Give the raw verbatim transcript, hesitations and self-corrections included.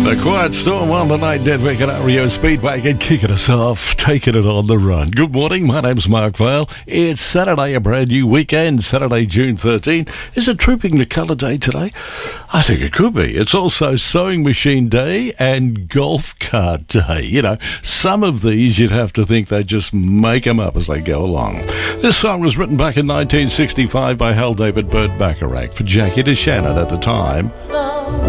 The Quiet Storm on the night, Deadwick and R E O Speedwagon kicking us off, taking it on the run. Good morning, my name's Mark Vale. It's Saturday, a brand new weekend, Saturday, June thirteenth. Is it Trooping the Colour Day today? I think it could be. It's also Sewing Machine Day and Golf Cart Day. You know, some of these you'd have to think they just make them up as they go along. This song was written back in nineteen sixty-five by Hal David Burt Bacharach for Jackie DeShannon at the time.